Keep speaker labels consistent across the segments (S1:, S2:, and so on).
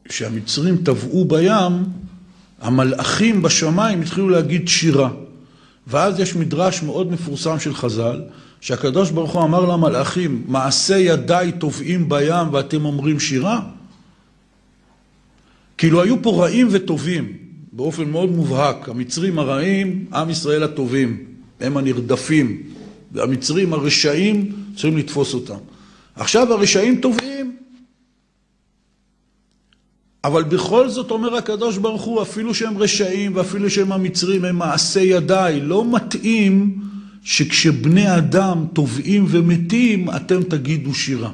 S1: שהמצרים טבעו בים, המלאכים בשמיים התחילו להגיד שירה. ואז יש מדרש מאוד מפורסם של חז"ל, שהקדוש ברוך הוא אמר למלאכים, מעשה ידיי טובעים בים ואתם אומרים שירה? כאילו היו פה רעים וטובים, באופן מאוד מובהק. המצרים הרעים, עם ישראל הטובים, הם הנרדפים. והמצרים הרשעים צריכים לתפוס אותם. עכשיו הרשעים טובים, אבל בכל זאת אומר הקדוש ברוך הוא, אפילו שהם רשעים ואפילו שהם המצרים, הם מעשה ידיי. לא מתאים שכשבני אדם טובעים ומתים, אתם תגידו שירה.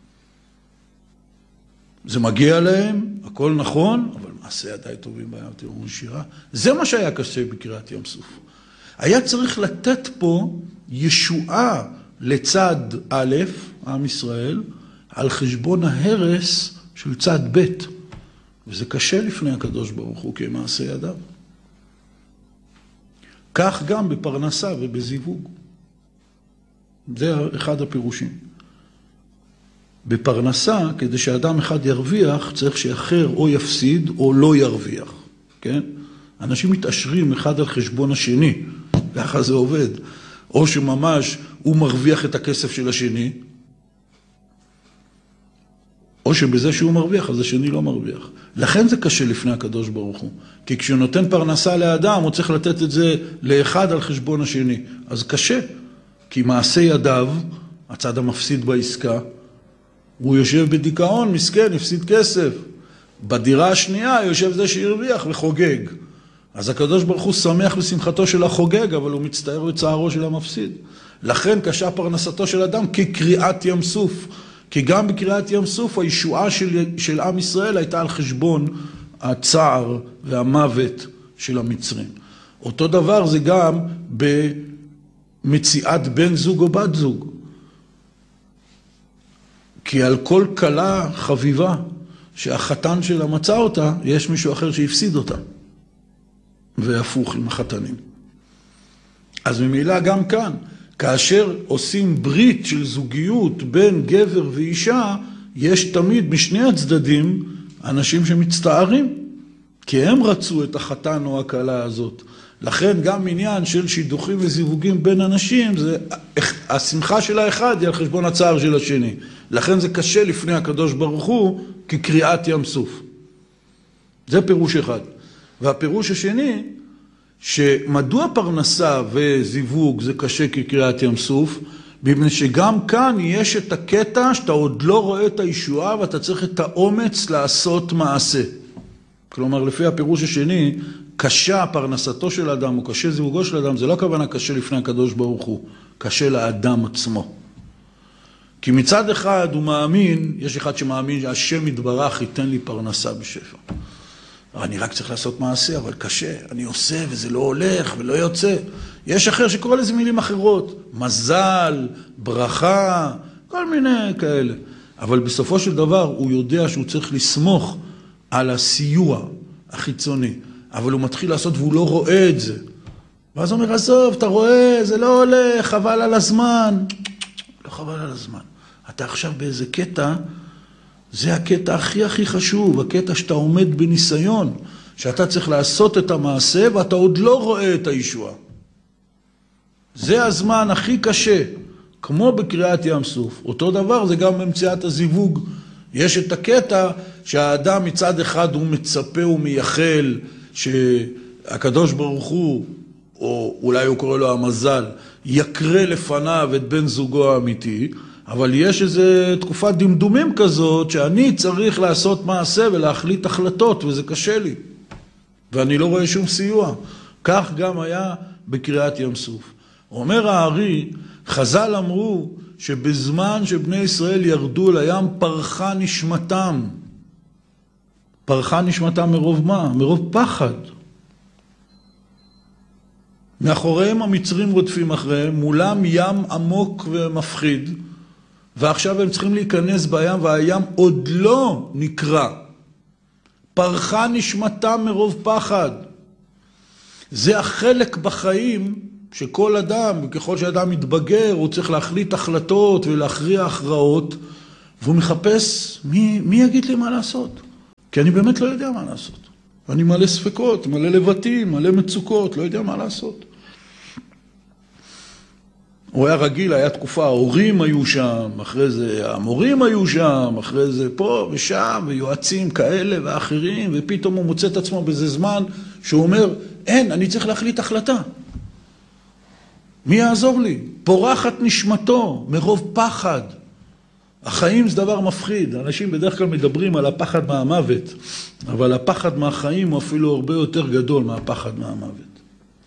S1: זה מגיע להם, הכל נכון, אבל מעשה ידיי טובים בים, אתם אומרים שירה. זה מה שהיה קשה בקריאת ים סוף. היה צריך לתת פה ישועה לצד א', עם ישראל, על חשבון ההרס של צד ב'. וזה קשה לפני הקדוש ברוך הוא כמעשה ידיו. כך גם בפרנסה ובזיווג. זה אחד הפירושים. בפרנסה, כדי שאדם אחד ירוויח, צריך שאחר או יפסיד או לא ירוויח. כן? אנשים מתעשרים אחד על חשבון השני, ככה זה עובד. או שממש הוא מרוויח את הכסף של השני, או שבזה שהוא מרוויח, אז השני לא מרוויח. לכן זה קשה לפני הקדוש ברוך הוא. כי כשהוא נותן פרנסה לאדם, הוא צריך לתת את זה לאחד על חשבון השני. אז קשה, כי מעשה ידיו, הצד המפסיד בעסקה, הוא יושב בדיכאון, מסכן, הפסיד כסף. בדירה השנייה יושב זה שהרוויח וחוגג. אז הקדוש ברוך הוא שמח בשמחתו של החוגג, אבל הוא מצטער בצערו של המפסיד. לכן קשה פרנסתו של אדם כקריאת ים סוף. כי גם בקריאת ים סוף הישועה של עם ישראל הייתה על חשבון הצער והמוות של המצרים. אותו דבר זה גם במציאת בן זוג או בת זוג. כי על כל כלה חביבה שהחתן שלה מצא אותה, יש מישהו אחר שהפסיד אותה. והפוך עם החתנים. אז ממילא גם כאן, כאשר עושים ברית של זוגיות בין גבר ואישה, יש תמיד משני הצדדים אנשים שמצטערים, כי הם רצו את החתן או הכלה הזאת. לכן גם עניין של שידוכים וזיווגים בין אנשים, זה, השמחה של האחד היא על חשבון הצער של השני. לכן זה קשה לפני הקדוש ברוך הוא כקריאת ים סוף. זה פירוש אחד. והפירוש השני, שמדוע פרנסה וזיווג זה קשה כקריאת ים סוף, מפני שגם כאן יש את הקטע שאתה עוד לא רואה את הישועה ואתה צריך את האומץ לעשות מעשה. כלומר, לפי הפירוש השני, קשה פרנסתו של אדם או קשה זיווגו של אדם, זה לא כוונה קשה לפני הקדוש ברוך הוא, קשה לאדם עצמו. כי מצד אחד הוא מאמין, יש אחד שמאמין שהשם יתברך ייתן לי פרנסה בשפע. אני רק צריך לעשות מעשה, אבל קשה, אני עושה וזה לא הולך ולא יוצא. יש אחר שקורא לזה מילים אחרות, מזל, ברכה, כל מיני כאלה. אבל בסופו של דבר הוא יודע שהוא צריך לסמוך על הסיוע החיצוני, אבל הוא מתחיל לעשות והוא לא רואה את זה. ואז הוא אומר, עזוב, אתה רואה, זה לא הולך, חבל על הזמן. לא חבל על הזמן. אתה עכשיו באיזה קטע, זה הקטע הכי חשוב, הקטע שאתה עומד בניסיון, שאתה צריך לעשות את המעשה ואתה עוד לא רואה את הישועה. זה הזמן הכי קשה, כמו בקריאת ים סוף. אותו דבר זה גם במציאת הזיווג. יש את הקטע שהאדם מצד אחד הוא מצפה ומייחל שהקדוש ברוך הוא, או אולי הוא קורא לו המזל, יקרה לפניו את בן זוגו האמיתי, אבל יש איזו תקופת דמדומים כזאת שאני צריך לעשות מעשה ולהחליט החלטות, וזה קשה לי. ואני לא רואה שום סיוע. כך גם היה בקריאת ים סוף. אומר הארי, חז"ל אמרו שבזמן שבני ישראל ירדו לים פרחה נשמתם. פרחה נשמתם מרוב מה? מרוב פחד. מאחוריהם המצרים רודפים אחריהם, מולם ים עמוק ומפחיד, ועכשיו הם צריכים להיכנס בים והים עוד לא נקרא. פרחה נשמתם מרוב פחד. זה החלק בחיים שכל אדם, וככל שאדם מתבגר, הוא צריך להחליט החלטות ולהכריע הכרעות, והוא מחפש מי יגיד לי מה לעשות. כי אני באמת לא יודע מה לעשות. אני מלא ספקות, מלא לבטים, מלא מצוקות, לא יודע מה לעשות. הוא היה רגיל, היה תקופה, ההורים היו שם, אחרי זה המורים היו שם, אחרי זה פה ושם, ויועצים כאלה ואחרים, ופתאום הוא מוצא את עצמו בזה זמן שהוא אומר, אין, אני צריך להחליט החלטה. מי יעזור לי? פורחת נשמתו מרוב פחד. החיים זה דבר מפחיד. אנשים בדרך כלל מדברים על הפחד מהמוות, אבל הפחד מהחיים הוא אפילו הרבה יותר גדול מהפחד מהמוות.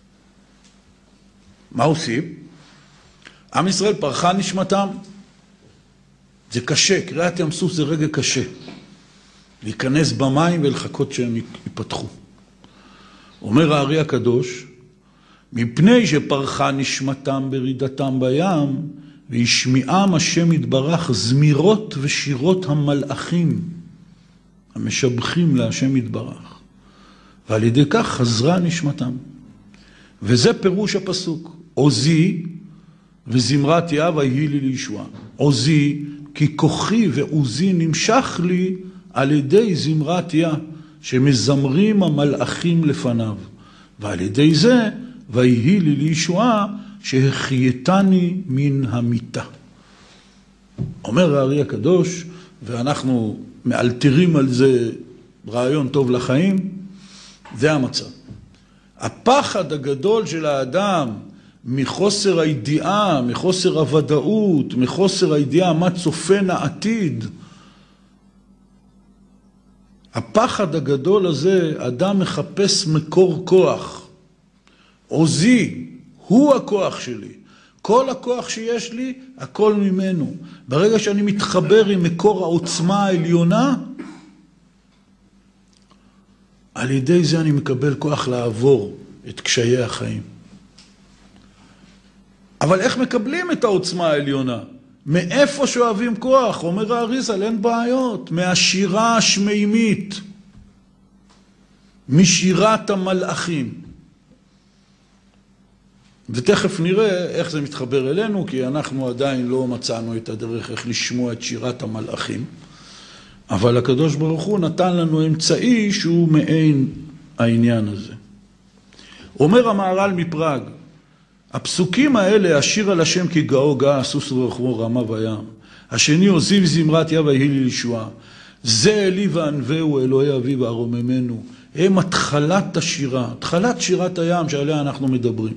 S1: מה עושים? עם ישראל פרחה נשמתם. זה קשה, קריאת ים סוף זה רגע קשה. להיכנס במים ולחכות שהם ייפתחו. אומר הארי הקדוש, מפני שפרחה נשמתם ברידתם בים, וישמיעם השם יתברך זמירות ושירות המלאכים, המשבחים להשם יתברך. ועל ידי כך חזרה נשמתם. וזה פירוש הפסוק. עוזי וזמרת יה ויהי לי לישועה. עוזי, כי כוחי ועוזי נמשך לי על ידי זמרת יה, שמזמרים המלאכים לפניו. ועל ידי זה ויהי לי לישועה, שהחייתני מן המיטה. אומר הארי הקדוש, ואנחנו מאלתרים על זה רעיון טוב לחיים, זה המצב. הפחד הגדול של האדם מחוסר הידיעה, מחוסר הוודאות, מחוסר הידיעה מה צופן העתיד, הפחד הגדול הזה, אדם מחפש מקור כוח. עוזי, הוא הכוח שלי. כל הכוח שיש לי, הכל ממנו. ברגע שאני מתחבר עם מקור העוצמה העליונה, על ידי זה אני מקבל כוח לעבור את קשיי החיים. אבל איך מקבלים את העוצמה העליונה? מאיפה שואבים כוח? אומר האריז"ל, אין בעיות. מהשירה השמימית. משירת המלאכים. ותכף נראה איך זה מתחבר אלינו, כי אנחנו עדיין לא מצאנו את הדרך איך לשמוע את שירת המלאכים. אבל הקדוש ברוך הוא נתן לנו אמצעי שהוא מעין העניין הזה. אומר המהר"ל מפראג, הפסוקים האלה, השיר על השם כי גאו גאה, סוס ורחמו רמה וים. השני, עוזי וזמרת יה ויהי לי לישועה. זה אלי וענווהו אלוהי אבי וארוממנו. הם התחלת השירה, התחלת שירת הים שעליה אנחנו מדברים.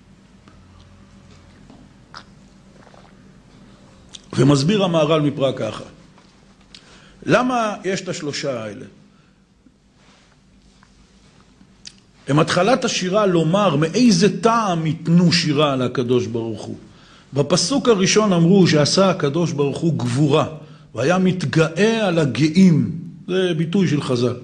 S1: ומסביר המהר"ל מפראג ככה. למה יש את השלושה האלה? הם התחלת השירה לומר מאיזה טעם ייתנו שירה על הקדוש ברוך הוא. בפסוק הראשון אמרו שעשה הקדוש ברוך הוא גבורה, והיה מתגאה על הגאים. זה ביטוי של חז"ל.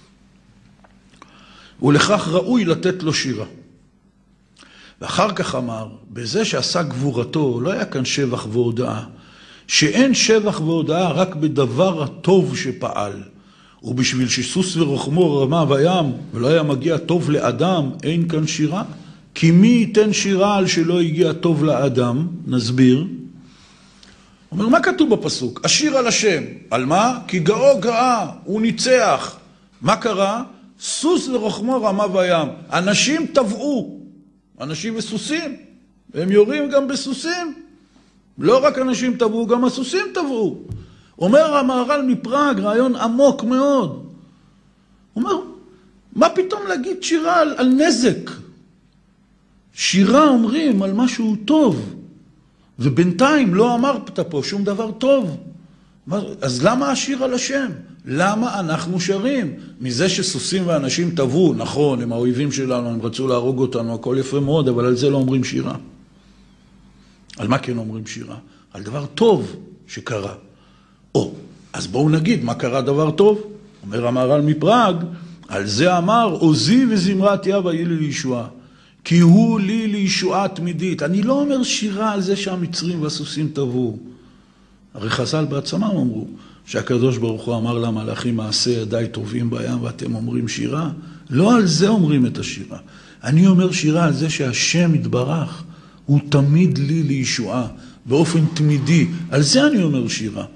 S1: ולכך ראוי לתת לו שירה. ואחר כך אמר, בזה שעשה גבורתו לא היה כאן שבח והודאה, שאין שבח והודאה רק בדבר הטוב שפעל. ובשביל שסוס ורחמו רמה וים, ולא היה מגיע טוב לאדם, אין כאן שירה. כי מי ייתן שירה על שלא הגיע טוב לאדם? נסביר. אומר, מה כתוב בפסוק? השיר על השם. על מה? כי גאו גאה, הוא ניצח. מה קרה? סוס ורחמו רמה וים. אנשים טבעו. אנשים וסוסים. הם יורים גם בסוסים. לא רק אנשים טבעו, גם הסוסים טבעו. אומר המהר"ל מפראג, רעיון עמוק מאוד. אומר, מה פתאום להגיד שירה על נזק? שירה אומרים על משהו טוב, ובינתיים לא אמרת פה שום דבר טוב. אז למה השיר על השם? למה אנחנו שרים? מזה שסוסים ואנשים טבעו, נכון, הם האויבים שלנו, הם רצו להרוג אותנו, הכל יפה מאוד, אבל על זה לא אומרים שירה. על מה כן אומרים שירה? על דבר טוב שקרה. אז בואו נגיד מה קרה דבר טוב. אומר המהר"ל מפראג, על זה אמר עוזי וזמרת יה ויהי לי לישועה. כי הוא לי לישועה תמידית. אני לא אומר שירה על זה שהמצרים והסוסים טבעו. הרי חז"ל בעצמם אמרו שהקדוש ברוך הוא אמר למלאכים מעשה ידיי טובים בים ואתם אומרים שירה. לא על זה אומרים את השירה. אני אומר שירה על זה שהשם יתברך הוא תמיד לי לישועה באופן תמידי. על זה אני אומר שירה.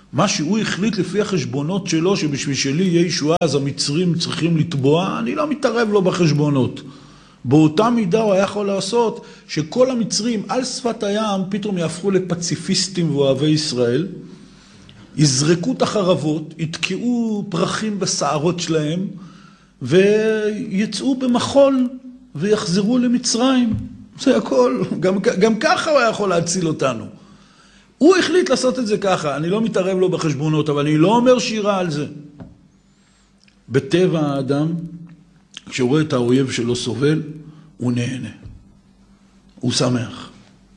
S1: מה שהוא החליט לפי החשבונות שלו, שבשביל שלי יהיה ישועה, אז המצרים צריכים לטבוע, אני לא מתערב לו בחשבונות. באותה מידה הוא היה יכול לעשות שכל המצרים על שפת הים פתאום יהפכו לפציפיסטים ואוהבי ישראל, יזרקו את החרבות, יתקעו פרחים בשערות שלהם, ויצאו במחול ויחזרו למצרים. זה הכל. גם ככה הוא היה יכול להציל אותנו. הוא החליט לעשות את זה ככה. אני לא מתערב לו בחשבונות, אבל אני לא אומר שירה על זה. בטבע האדם, כשהוא רואה את האויב שלו סובל, הוא נהנה. הוא שמח.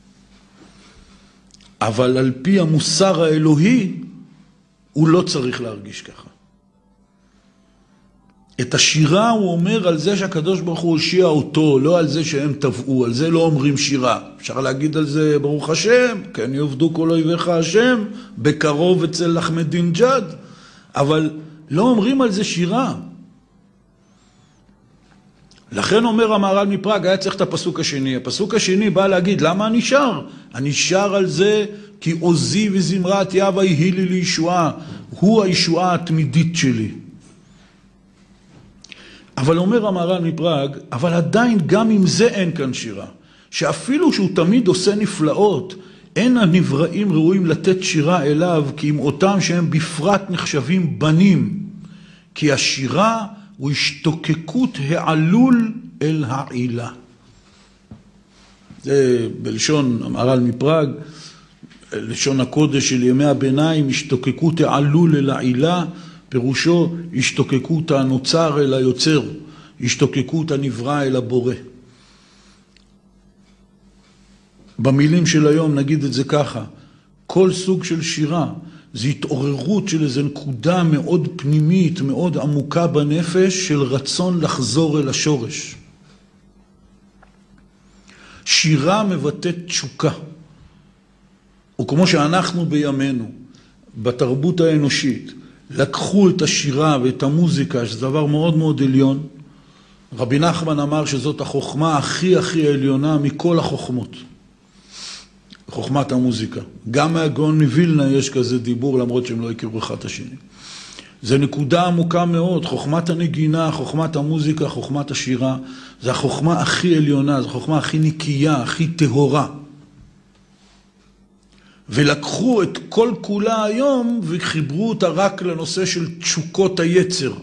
S1: אבל על פי המוסר האלוהי, הוא לא צריך להרגיש ככה. את השירה הוא אומר על זה שהקדוש ברוך הוא הושיע אותו, לא על זה שהם טבעו, על זה לא אומרים שירה. אפשר להגיד על זה ברוך השם, כן יעבדו כל אויביך השם, בקרוב אצל אחמדינג'אד, אבל לא אומרים על זה שירה. לכן אומר המהר"ל מפראג, היה צריך את הפסוק השני. הפסוק השני בא להגיד, למה אני שר? אני שר על זה כי עוזי וזמרת יהווה יהי לי לישועה, הוא הישועה התמידית שלי. אבל אומר המהר"ל מפראג, אבל עדיין גם עם זה אין כאן שירה. שאפילו שהוא תמיד עושה נפלאות, אין הנבראים ראויים לתת שירה אליו, כי עם אותם שהם בפרט נחשבים בנים. כי השירה הוא השתוקקות העלול אל העילה. זה בלשון המהר"ל מפראג, לשון הקודש של ימי הביניים, השתוקקות העלול אל העילה, פירושו השתוקקות הנוצר אל היוצר, השתוקקות הנברא אל הבורא. במילים של היום נגיד את זה ככה, כל סוג של שירה זה התעוררות של איזו נקודה מאוד פנימית, מאוד עמוקה בנפש של רצון לחזור אל השורש. שירה מבטאת תשוקה. וכמו שאנחנו בימינו, בתרבות האנושית, לקחו את השירה ואת המוזיקה, שזה דבר מאוד מאוד עליון. רבי נחמן אמר שזאת החוכמה הכי עליונה מכל החוכמות. חוכמת המוזיקה. גם מהגאון מווילנה יש כזה דיבור, למרות שהם לא הכירו אחד את השני. זה נקודה עמוקה מאוד, חוכמת הנגינה, חוכמת המוזיקה, חוכמת השירה, זה החוכמה הכי עליונה, זה החוכמה הכי נקייה, הכי טהורה. ולקחו את כל כולה היום וחיברו אותה רק לנושא של תשוקות היצר.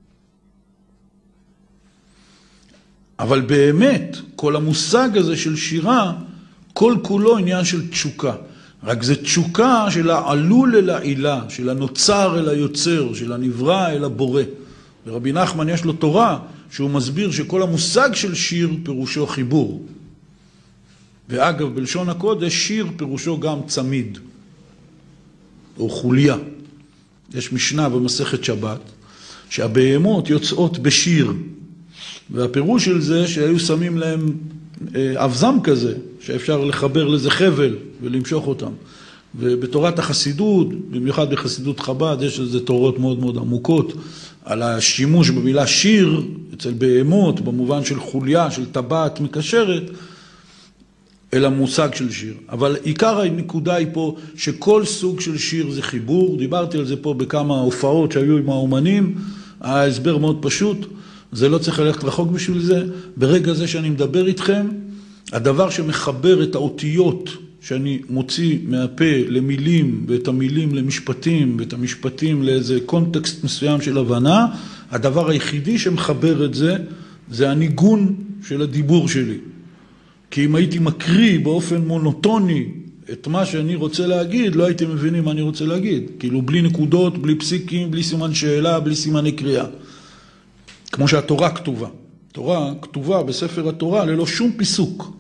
S1: אבל באמת, כל המושג הזה של שירה, כל כולו עניין של תשוקה. רק זה תשוקה של העלול אל העילה, של הנוצר אל היוצר, של הנברא אל הבורא. ורבי נחמן יש לו תורה שהוא מסביר שכל המושג של שיר פירושו חיבור. ואגב, בלשון הקודש, שיר פירושו גם צמיד, או חוליה. יש משנה במסכת שבת, שהבהמות יוצאות בשיר, והפירוש של זה שהיו שמים להם אבזם כזה, שאפשר לחבר לזה חבל ולמשוך אותם. ובתורת החסידות, במיוחד בחסידות חב"ד, יש לזה תורות מאוד מאוד עמוקות, על השימוש במילה שיר, אצל בהמות, במובן של חוליה, של טבעת מקשרת, אל המושג של שיר. אבל עיקר הנקודה היא פה שכל סוג של שיר זה חיבור. דיברתי על זה פה בכמה הופעות שהיו עם האומנים. ההסבר מאוד פשוט. זה לא צריך ללכת רחוק בשביל זה. ברגע זה שאני מדבר איתכם, הדבר שמחבר את האותיות שאני מוציא מהפה למילים, ואת המילים למשפטים, ואת המשפטים לאיזה קונטקסט מסוים של הבנה, הדבר היחידי שמחבר את זה, זה הניגון של הדיבור שלי. כי אם הייתי מקריא באופן מונוטוני את מה שאני רוצה להגיד, לא הייתם מבינים מה אני רוצה להגיד. כאילו בלי נקודות, בלי פסיקים, בלי סימן שאלה, בלי סימני קריאה. כמו שהתורה כתובה. תורה כתובה בספר התורה ללא שום פיסוק.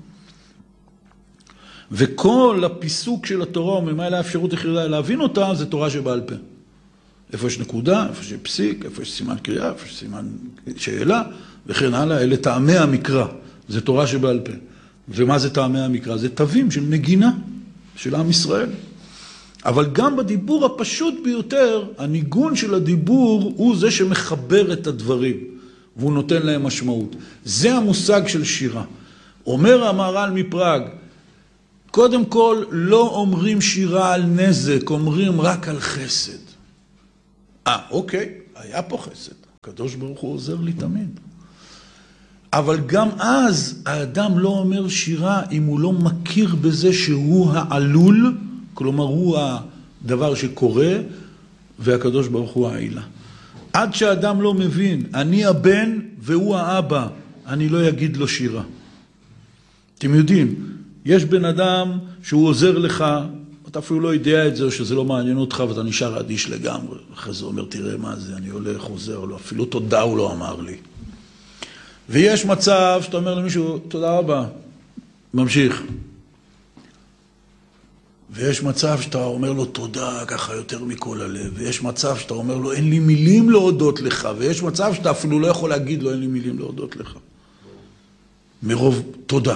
S1: וכל הפיסוק של התורה, וממה האפשרות היחידה להבין אותה, זה תורה שבעל פה. איפה יש נקודה, איפה יש פסיק, איפה יש סימן קריאה, איפה יש סימן שאלה, וכן הלאה. אלה טעמי המקרא. זה תורה שבעל פה. ומה זה טעמי המקרא? זה תווים של נגינה של עם ישראל. אבל גם בדיבור הפשוט ביותר, הניגון של הדיבור הוא זה שמחבר את הדברים, והוא נותן להם משמעות. זה המושג של שירה. אומר המהר"ל מפראג, קודם כל, לא אומרים שירה על נזק, אומרים רק על חסד. אוקיי, היה פה חסד. הקדוש ברוך הוא עוזר לי תמיד. אבל גם אז האדם לא אומר שירה אם הוא לא מכיר בזה שהוא העלול, כלומר הוא הדבר שקורה, והקדוש ברוך הוא העילה. עד שהאדם לא מבין, אני הבן והוא האבא, אני לא אגיד לו שירה. אתם יודעים, יש בן אדם שהוא עוזר לך, אתה אפילו לא יודע את זה, או שזה לא מעניין אותך, ואתה נשאר אדיש לגמרי. אחרי זה אומר, תראה מה זה, אני הולך, עוזר לו, אפילו תודה הוא לא אמר לי. ויש מצב שאתה אומר למישהו, תודה רבה, ממשיך. ויש מצב שאתה אומר לו תודה ככה יותר מכל הלב, ויש מצב שאתה אומר לו אין לי מילים להודות לך, ויש מצב שאתה אפילו לא יכול להגיד לו אין לי מילים להודות לך. מרוב תודה.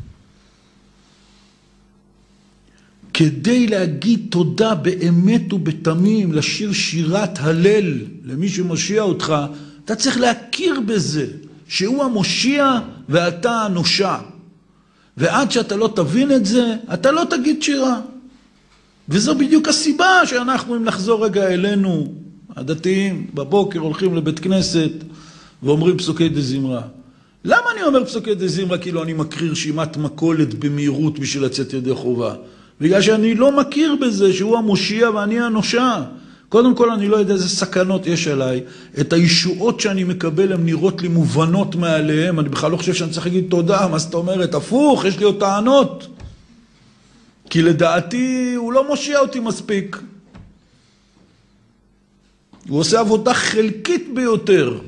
S1: כדי להגיד תודה באמת ובתמים, לשיר שירת הלל למי שמושיע אותך, אתה צריך להכיר בזה, שהוא המושיע ואתה הנושע. ועד שאתה לא תבין את זה, אתה לא תגיד שירה. וזו בדיוק הסיבה שאנחנו, אם נחזור רגע אלינו, הדתיים, בבוקר הולכים לבית כנסת ואומרים פסוקי דזמרה. למה אני אומר פסוקי דזמרה? כאילו אני מקריא רשימת מכולת במהירות בשביל לצאת ידי חובה. בגלל שאני לא מכיר בזה שהוא המושיע ואני הנושע. קודם כל אני לא יודע איזה סכנות יש עליי. את הישועות שאני מקבל הן נראות לי מובנות מעליהם. אני בכלל לא חושב שאני צריך להגיד תודה. מה זאת אומרת? הפוך, יש לי עוד טענות. כי לדעתי הוא לא מושיע אותי מספיק. הוא עושה עבודה חלקית ביותר.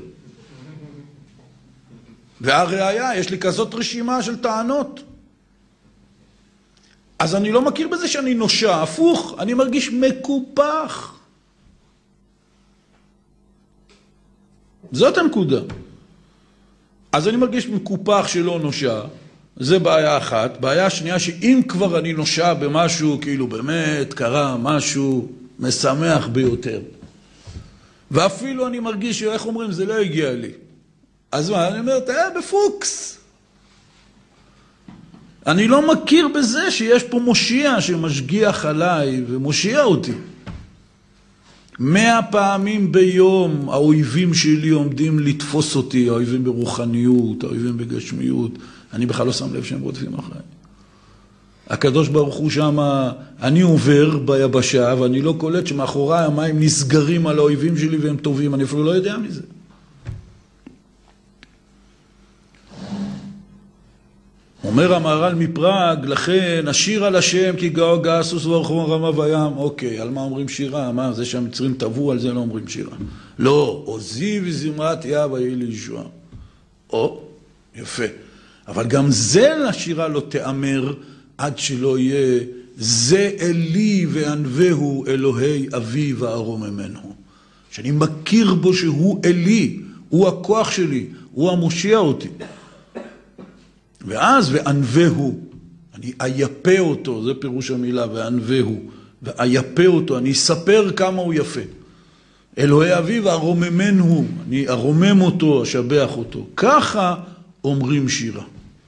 S1: והראיה, יש לי כזאת רשימה של טענות. אז אני לא מכיר בזה שאני נושע. הפוך, אני מרגיש מקופח. זאת הנקודה. אז אני מרגיש מקופח שלא נושע. זה בעיה אחת. בעיה שנייה שאם כבר אני נושע במשהו, כאילו באמת קרה משהו משמח ביותר. ואפילו אני מרגיש איך אומרים, זה לא הגיע לי. אז מה? אני אומר, בפוקס. אני לא מכיר בזה שיש פה מושיע שמשגיח עליי ומושיע אותי. 100 פעמים ביום האויבים שלי עומדים לתפוס אותי, האויבים ברוחניות, האויבים בגשמיות. אני בכלל לא שם לב שהם רודפים אחריי. הקדוש ברוך הוא שם, אני עובר ביבשה ואני לא קולט שמאחוריי המים נסגרים על האויבים שלי והם טובים. אני אפילו לא יודע מזה. אומר המהר"ל מפראג, לכן השיר על השם כי גאו גאה סוס ורחום רמה וים. אוקיי, על מה אומרים שירה? מה, זה שהמצרים טבעו על זה לא אומרים שירה. לא, עוזי וזמרת יהב ויהי לישועה. יפה. אבל גם זה לשירה לא תאמר עד שלא יהיה זה אלי וענווהו אלוהי אבי וארום ממנו. שאני מכיר בו שהוא אלי, הוא הכוח שלי, הוא המושיע אותי. ואז וענווהו, אני אייפה אותו, זה פירוש המילה, וענווהו, ואייפה אותו, אני אספר כמה הוא יפה. אלוהי אבי וארוממנו, אני ארומם אותו, אשבח אותו. ככה אומרים שירה.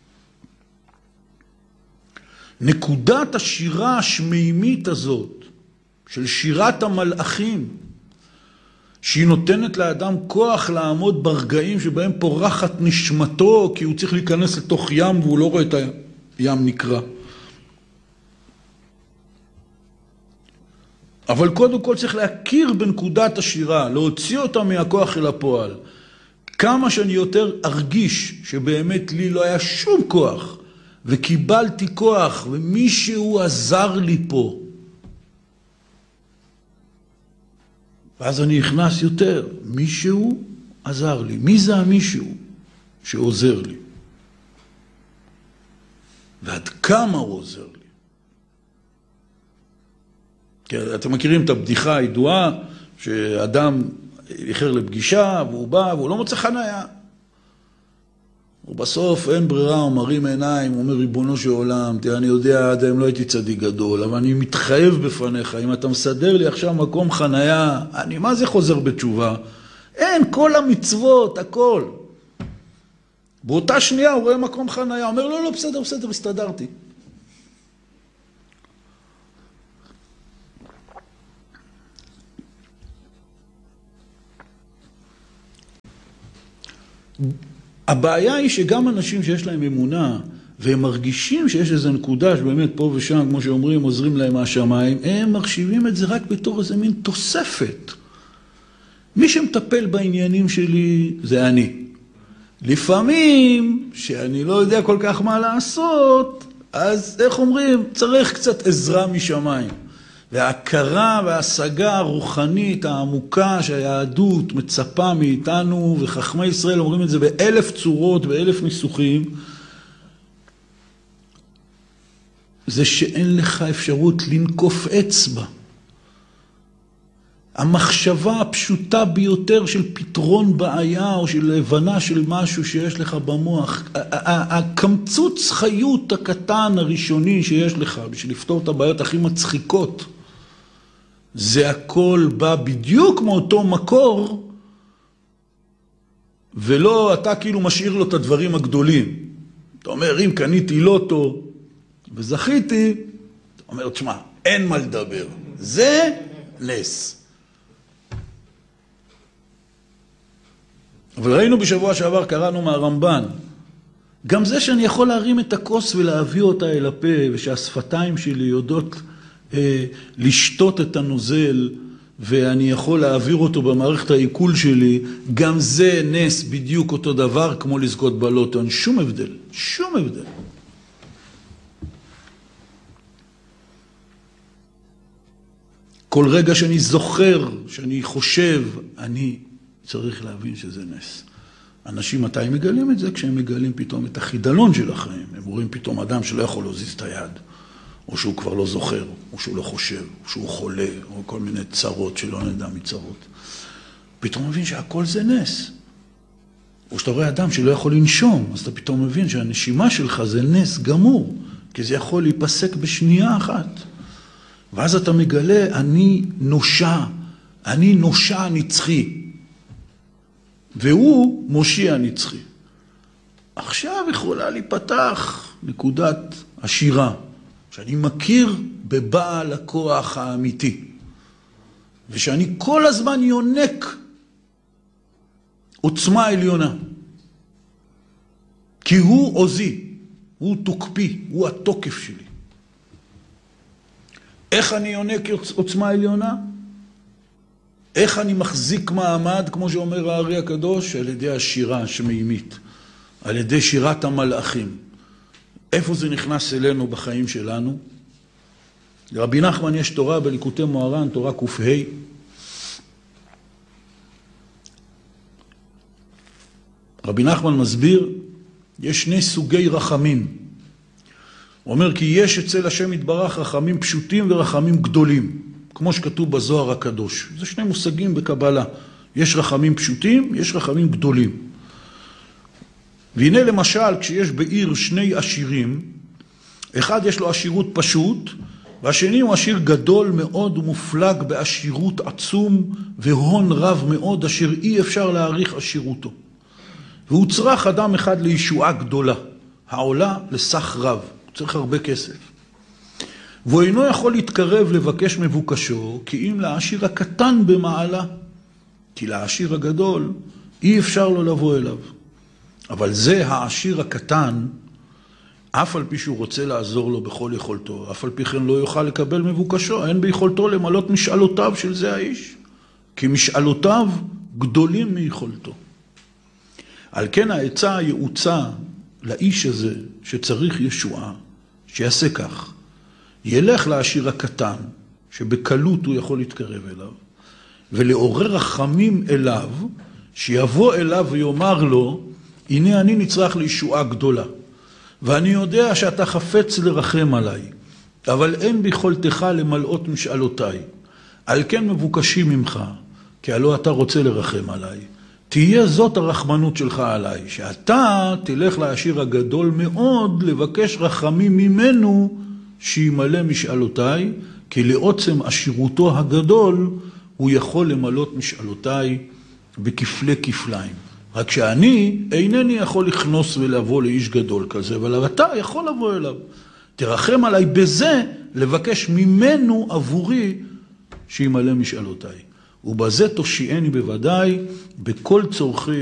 S1: נקודת השירה השמימית הזאת, של שירת המלאכים, שהיא נותנת לאדם כוח לעמוד ברגעים שבהם פורחת נשמתו, כי הוא צריך להיכנס לתוך ים והוא לא רואה את הים נקרא. אבל קודם כל צריך להכיר בנקודת השירה, להוציא אותה מהכוח אל הפועל. כמה שאני יותר ארגיש שבאמת לי לא היה שום כוח, וקיבלתי כוח ומישהו עזר לי פה, ואז אני נכנס יותר, מישהו עזר לי. מי זה המישהו שעוזר לי? ועד כמה הוא עוזר לי? כי אתם מכירים את הבדיחה הידועה, שאדם איחר לפגישה, והוא בא, והוא לא מוצא חניה. ובסוף אין ברירה, הוא מרים עיניים, הוא אומר, ריבונו של עולם, תראה, אני יודע, עד היום לא הייתי צדיק גדול, אבל אני מתחייב בפניך, אם אתה מסדר לי עכשיו מקום חנייה, אני מה זה חוזר בתשובה? אין, כל המצוות, הכל. באותה שנייה הוא רואה מקום חנייה, הוא אומר, לא, בסדר, הסתדרתי. הבעיה היא שגם אנשים שיש להם אמונה, והם מרגישים שיש איזו נקודה שבאמת פה ושם, כמו שאומרים, עוזרים להם מהשמיים, הם מחשיבים את זה רק בתור איזה מין תוספת. מי שמטפל בעניינים שלי זה אני. לפעמים, שאני לא יודע כל כך מה לעשות, אז איך אומרים, צריך קצת עזרה משמיים. וההכרה וההשגה הרוחנית העמוקה שהיהדות מצפה מאיתנו, וחכמי ישראל אומרים את זה ב1000 צורות, ב1000 ניסוחים, זה שאין לך אפשרות לנקוף אצבע. המחשבה הפשוטה ביותר של פתרון בעיה או של הבנה של משהו שיש לך במוח, הקמצוץ חיות הקטן הראשוני שיש לך בשביל לפתור את הבעיות הכי מצחיקות, זה הכל בא בדיוק מאותו מקור, ולא אתה כאילו משאיר לו את הדברים הגדולים. אתה אומר, אם קניתי לוטו וזכיתי, אתה אומר, תשמע, אין מה לדבר. זה נס. אבל ראינו בשבוע שעבר, קראנו מהרמב"ן, גם זה שאני יכול להרים את הכוס ולהביא אותה אל הפה, ושהשפתיים שלי יודעות לשתות את הנוזל, ואני יכול להעביר אותו במערכת העיכול שלי, גם זה נס בדיוק אותו דבר כמו לזכות בלוטו. אין שום הבדל, שום הבדל. כל רגע שאני זוכר, שאני חושב, אני צריך להבין שזה נס. אנשים מתי מגלים את זה? כשהם מגלים פתאום את החידלון של החיים. הם רואים פתאום אדם שלא יכול להזיז את היד, או שהוא כבר לא זוכר, או שהוא לא חושב, או שהוא חולה, או כל מיני צרות שלא נדע מצרות. פתאום מבין שהכל זה נס. או שאתה רואה אדם שלא יכול לנשום, אז אתה פתאום מבין שהנשימה שלך זה נס גמור, כי זה יכול להיפסק בשנייה אחת. ואז אתה מגלה, אני נושע נצחי. והוא מושיע נצחי. עכשיו יכולה להיפתח נקודת השירה, שאני מכיר בבעל הכוח האמיתי, ושאני כל הזמן יונק עוצמה עליונה, כי הוא עוזי, הוא תוקפי, הוא התוקף שלי. איך אני יונק עוצמה עליונה? איך אני מחזיק מעמד, כמו שאומר הארי הקדוש? על ידי השירה השמימית, על ידי שירת המלאכים. איפה זה נכנס אלינו בחיים שלנו? לרבי נחמן יש תורה בליקוטי מוהר"ן, תורה ק"ה. רבי נחמן מסביר, יש שני סוגי רחמים. הוא אומר כי יש אצל השם יתברך רחמים פשוטים ורחמים גדולים, כמו שכתוב בזוהר הקדוש. זה שני מושגים בקבלה. יש רחמים פשוטים, יש רחמים גדולים. והנה למשל, כשיש בעיר שני עשירים, אחד יש לו עשירות פשוט, והשני הוא עשיר גדול מאוד ומופלג בעשירות עצום והון רב מאוד, אשר אי אפשר להעריך עשירותו. והוא צריך אדם אחד לישועה גדולה, העולה לסך רב. הוא צריך הרבה כסף. והוא אינו יכול להתקרב לבקש מבוקשו, כי אם לעשיר הקטן במעלה, כי לעשיר הגדול אי אפשר לו לבוא אליו. אבל זה העשיר הקטן, אף על פי שהוא רוצה לעזור לו בכל יכולתו, אף על פי כן לא יוכל לקבל מבוקשו, אין ביכולתו למלות משאלותיו של זה האיש, כי משאלותיו גדולים מיכולתו. על כן העצה הייעוצה לאיש הזה שצריך ישועה, שיעשה כך, ילך לעשיר הקטן, שבקלות הוא יכול להתקרב אליו, ולעורר רחמים אליו, שיבוא אליו ויאמר לו, הנה אני נצרך לישועה גדולה, ואני יודע שאתה חפץ לרחם עליי, אבל אין ביכולתך למלאות משאלותיי. על כן מבוקשים ממך, כי הלא אתה רוצה לרחם עליי. תהיה זאת הרחמנות שלך עליי, שאתה תלך לעשיר הגדול מאוד לבקש רחמים ממנו שימלא משאלותיי, כי לעוצם עשירותו הגדול הוא יכול למלות משאלותיי בכפלי כפליים. רק שאני אינני יכול לכנוס ולבוא לאיש גדול כזה, אבל אתה יכול לבוא אליו. תרחם עליי בזה לבקש ממנו עבורי שימלא משאלותיי. ובזה תושיעני בוודאי בכל צורכי